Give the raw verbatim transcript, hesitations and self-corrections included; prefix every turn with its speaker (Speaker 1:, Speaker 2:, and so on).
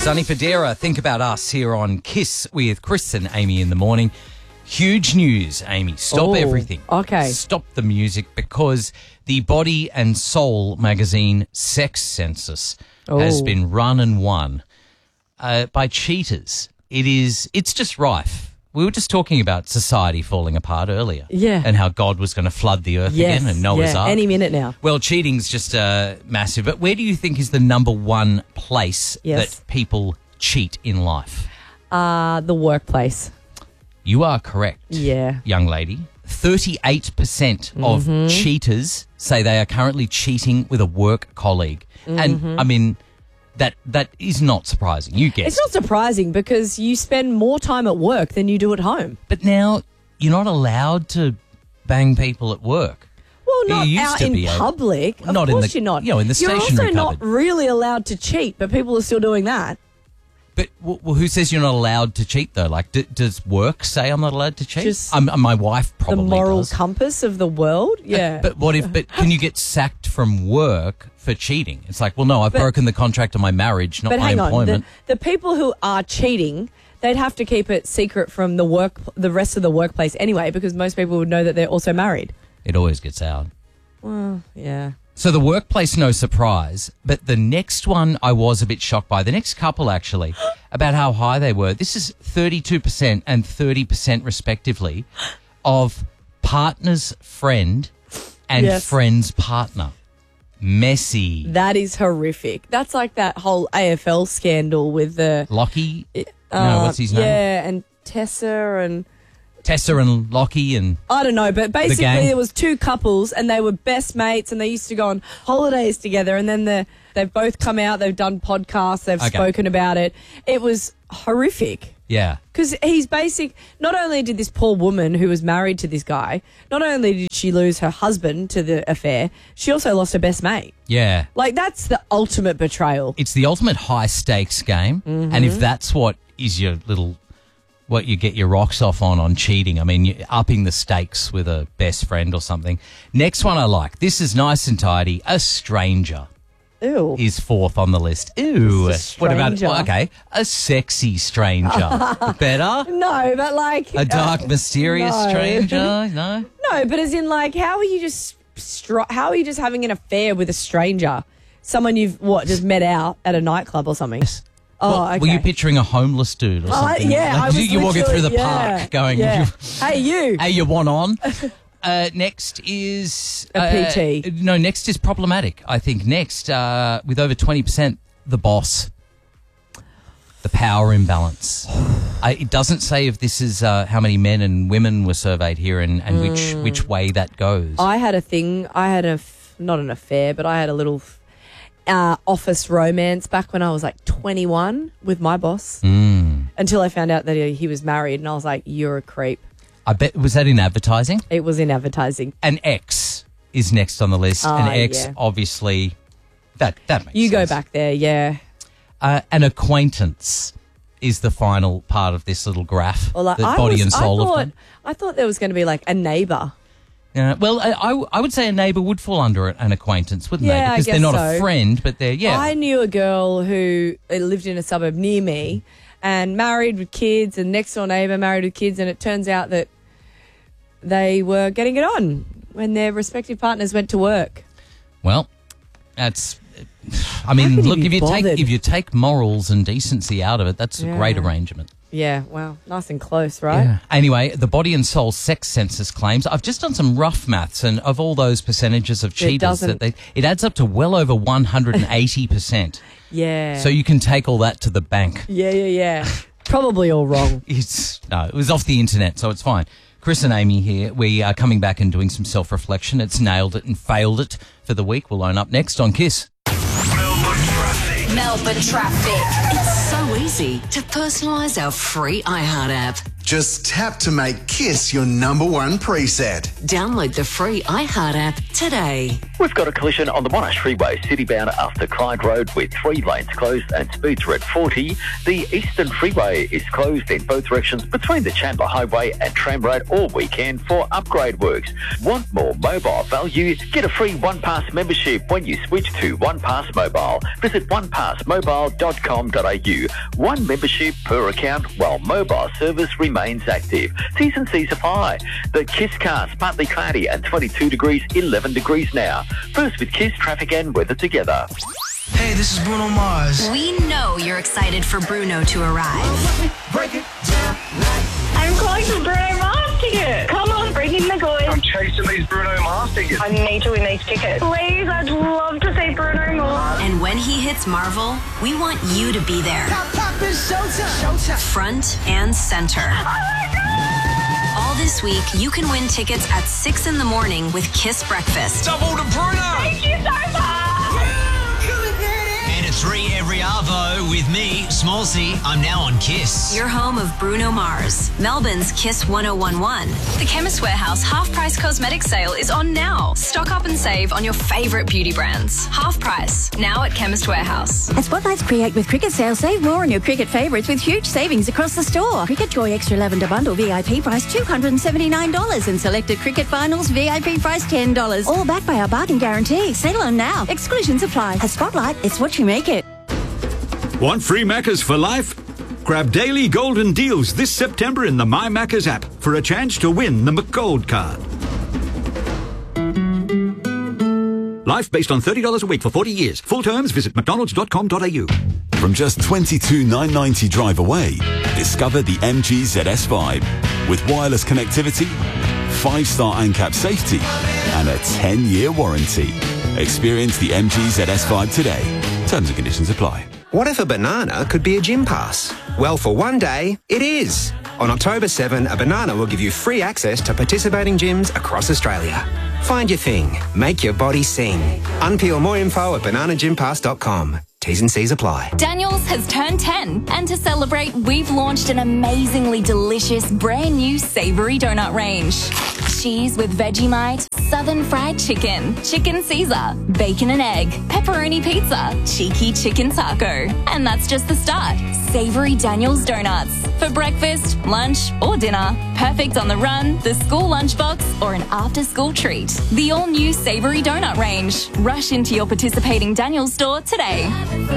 Speaker 1: Sonny Fodera, Think About Us here on Kiss with Chris and Amy in the morning. Huge news, Amy. Stop
Speaker 2: Oh,
Speaker 1: everything.
Speaker 2: okay.
Speaker 1: Stop the music because the Body and Soul magazine sex census has
Speaker 2: Oh.
Speaker 1: been run and won uh, by cheaters. It is, it's just rife. We were just talking about society falling apart earlier.
Speaker 2: Yeah.
Speaker 1: And how God was going to flood the earth
Speaker 2: Yes,
Speaker 1: again and Noah's
Speaker 2: yeah,
Speaker 1: Ark.
Speaker 2: any minute now.
Speaker 1: Well, cheating's just uh, massive. But where do you think is the number one place
Speaker 2: Yes.
Speaker 1: that people cheat in life?
Speaker 2: Uh, the workplace.
Speaker 1: You are correct,
Speaker 2: Yeah.
Speaker 1: young lady. thirty-eight percent of
Speaker 2: Mm-hmm.
Speaker 1: cheaters say they are currently cheating with a work colleague.
Speaker 2: Mm-hmm.
Speaker 1: And, I mean, that that is not surprising. You guessed.
Speaker 2: It's not surprising because you spend more time at work than you do at home.
Speaker 1: But now you're not allowed to bang people at work.
Speaker 2: Well,
Speaker 1: You
Speaker 2: not
Speaker 1: used
Speaker 2: out
Speaker 1: to
Speaker 2: in
Speaker 1: be able-
Speaker 2: public. Of
Speaker 1: Not in
Speaker 2: course
Speaker 1: the-
Speaker 2: you're not.
Speaker 1: you know, in the
Speaker 2: You're
Speaker 1: stationery
Speaker 2: also not
Speaker 1: cupboard.
Speaker 2: really allowed to cheat, but people are still doing that.
Speaker 1: But w- well, who says you're not allowed to cheat, though? Like, d- does work say I'm not allowed to cheat?
Speaker 2: Just
Speaker 1: um, my wife
Speaker 2: The
Speaker 1: probably
Speaker 2: moral
Speaker 1: does.
Speaker 2: compass of the world. Yeah.
Speaker 1: But what if? But can you get sacked from work for cheating? It's like, well, no, I've
Speaker 2: But-
Speaker 1: broken the contract of my marriage, not
Speaker 2: But
Speaker 1: my
Speaker 2: hang on, the,
Speaker 1: employment.
Speaker 2: the people who are cheating, they'd have to keep it secret from the work, the rest of the workplace anyway, because most people would know that they're also married.
Speaker 1: It always gets out.
Speaker 2: Well, yeah.
Speaker 1: So the workplace, no surprise. But the next one, I was a bit shocked by. The next couple, actually, about how high they were. This is thirty-two percent and thirty percent, respectively, of partner's friend and
Speaker 2: Yes.
Speaker 1: friend's partner. Messy.
Speaker 2: That is horrific. That's like that whole A F L scandal with the
Speaker 1: Lockie? no,
Speaker 2: uh,
Speaker 1: what's his name?
Speaker 2: Yeah, and Tessa and
Speaker 1: Tessa and Lockie and...
Speaker 2: I don't know, but basically
Speaker 1: gang.
Speaker 2: there was two couples and they were best mates and they used to go on holidays together, and then the they've both come out, they've done podcasts, they've
Speaker 1: Okay.
Speaker 2: spoken about it. It was horrific.
Speaker 1: Yeah.
Speaker 2: Because he's basic. Not only did this poor woman who was married to this guy, not only did she lose her husband to the affair, she also lost her best mate.
Speaker 1: Yeah.
Speaker 2: Like, that's the ultimate betrayal.
Speaker 1: It's the ultimate high stakes game.
Speaker 2: Mm-hmm.
Speaker 1: And if that's what is your little, what you get your rocks off on, on cheating, I mean, you're upping the stakes with a best friend or something. Next one I like. This is nice and tidy. A stranger
Speaker 2: Ew.
Speaker 1: is fourth on the list. Ew.
Speaker 2: Just a
Speaker 1: What about,
Speaker 2: stranger.
Speaker 1: well, okay, a sexy stranger. Better?
Speaker 2: No, but like...
Speaker 1: A dark, mysterious
Speaker 2: no.
Speaker 1: stranger? No?
Speaker 2: No, but as in, like, how are you just str- how are you just having an affair with a stranger? Someone you've, what, just met out at a nightclub or something? Oh,
Speaker 1: Well,
Speaker 2: okay.
Speaker 1: Were you picturing a homeless dude or
Speaker 2: Oh,
Speaker 1: something?
Speaker 2: yeah,
Speaker 1: Like,
Speaker 2: I was
Speaker 1: you walking through the
Speaker 2: literally- yeah,
Speaker 1: park going,
Speaker 2: yeah. Hey, you.
Speaker 1: hey, you want on? Uh, next is...
Speaker 2: A
Speaker 1: uh,
Speaker 2: P T.
Speaker 1: No, next is problematic, I think. Next, uh, with over twenty percent, the boss. The power imbalance. I, it doesn't say if this is uh, how many men and women were surveyed here and, and which, which way that goes.
Speaker 2: I had a thing. I had a f- not an affair, but I had a little uh, office romance back when I was like twenty-one with my boss.
Speaker 1: Mm.
Speaker 2: Until I found out that he, he was married, and I was like, "You're a creep."
Speaker 1: I bet, was that in advertising?
Speaker 2: It was in advertising.
Speaker 1: An ex is next on the list.
Speaker 2: Ah,
Speaker 1: An ex,
Speaker 2: yeah.
Speaker 1: obviously, that, that makes
Speaker 2: You
Speaker 1: sense.
Speaker 2: go back there, yeah.
Speaker 1: Uh, an acquaintance is the final part of this little graph.
Speaker 2: Or like,
Speaker 1: that
Speaker 2: I
Speaker 1: body
Speaker 2: was,
Speaker 1: and soul
Speaker 2: I
Speaker 1: have
Speaker 2: thought,
Speaker 1: done.
Speaker 2: I thought there was going to be like a neighbour.
Speaker 1: Yeah, well, I, I, I would say a neighbour would fall under an acquaintance, wouldn't
Speaker 2: Yeah,
Speaker 1: they?
Speaker 2: I
Speaker 1: Because they're
Speaker 2: guess
Speaker 1: not
Speaker 2: so.
Speaker 1: a friend, but they're, yeah.
Speaker 2: I knew a girl who uh, lived in a suburb near me and married with kids, and next door neighbour married with kids, and it turns out that they were getting it on when their respective partners went to work.
Speaker 1: Well, that's... I mean,
Speaker 2: could you
Speaker 1: look,
Speaker 2: be
Speaker 1: if you take
Speaker 2: bothered?
Speaker 1: if you take morals and decency out of it, that's a great
Speaker 2: Yeah.
Speaker 1: arrangement.
Speaker 2: Yeah, well, nice and close, right?
Speaker 1: Yeah. Anyway, the body and soul sex census claims. I've just done some rough maths, and of all those percentages of cheaters,
Speaker 2: doesn't-
Speaker 1: that they, it adds up to well over one hundred eighty percent.
Speaker 2: Yeah.
Speaker 1: So you can take all that to the bank.
Speaker 2: yeah, yeah, yeah. Probably all wrong.
Speaker 1: It's no, it was off the internet, so it's fine. Chris and Amy here. We are coming back and doing some self-reflection. It's nailed it and failed it for the week. We'll own up next on Kiss.
Speaker 3: Melbourne traffic.
Speaker 4: Melbourne traffic.
Speaker 5: It's so easy to personalise our free iHeart app.
Speaker 4: Just tap to make Kiss your number one preset.
Speaker 5: Download the free iHeart app today.
Speaker 6: We've got a collision on the Monash Freeway, citybound after Clyde Road with three lanes closed and speeds are at forty. The Eastern Freeway is closed in both directions between the Chandler Highway and Tram Road all weekend for upgrade works. Want more mobile value? Get a free OnePass membership when you switch to OnePass Mobile. Visit one pass mobile dot com dot a u. One membership per account while mobile service remains active. T's and C's apply. The Kiss cast, partly cloudy and twenty-two degrees, eleven degrees now. First with Kiss traffic and weather together.
Speaker 7: Hey, this is Bruno Mars.
Speaker 8: We know you're excited for Bruno to arrive.
Speaker 7: Break it down like
Speaker 9: I'm calling for Bruno Mars tickets. Come on, bring in the goods.
Speaker 3: I'm chasing these Bruno Mars tickets.
Speaker 9: I need to win these tickets. Please, I'd love to see Bruno Mars.
Speaker 8: And when he hits Marvel, we want you to be there.
Speaker 7: Pop, pop, it's showtime. Showtime.
Speaker 8: Front and center.
Speaker 9: Oh my God!
Speaker 8: All this week, you can win tickets at six in the morning with Kiss Breakfast.
Speaker 7: Double to Bruno.
Speaker 9: Thank you so much.
Speaker 10: And a three every arvo with me, Smallsy. I'm now on Kiss.
Speaker 8: Your home of Bruno Mars, Melbourne's Kiss one oh one one.
Speaker 11: The Chemist Warehouse half price cosmetic sale is on now. Stock up and save on your favourite beauty brands. Half price, now at Chemist Warehouse.
Speaker 12: At Spotlight's Create with Cricket sale, save more on your cricket favourites with huge savings across the store. Cricket Joy Extra Lavender Bundle V I P price two hundred seventy-nine dollars and selected Cricket Finals V I P price ten dollars. All backed by our bargain guarantee. Sale on now. Exclusions apply. At Spotlight, it's what you make it.
Speaker 13: Want free Maccas for life? Grab daily golden deals this September in the My Maccas app for a chance to win the McGold card. Life based on thirty dollars a week for forty years. Full terms, visit mcdonalds dot com dot a u.
Speaker 14: From just twenty-two thousand nine hundred ninety drive away, discover the M G Z S Vibe. With wireless connectivity, five-star ANCAP safety, and a ten-year warranty. Experience the M G Z S Vibe today. Terms and conditions apply.
Speaker 15: What if a banana could be a gym pass? Well, for one day, it is. On October seventh, a banana will give you free access to participating gyms across Australia. Find your thing. Make your body sing. Unpeel more info at banana gym pass dot com. T's and C's apply.
Speaker 11: Daniel's has turned ten, and to celebrate, we've launched an amazingly delicious brand new savoury donut range. Cheese with Vegemite, Southern Fried Chicken, Chicken Caesar, Bacon and Egg, Pepperoni Pizza, Cheeky Chicken Taco. And that's just the start. Savoury Daniel's Donuts. For breakfast, lunch or dinner. Perfect on the run, the school lunchbox or an after-school treat. The all-new Savoury Donut range. Rush into your participating Daniel's store today.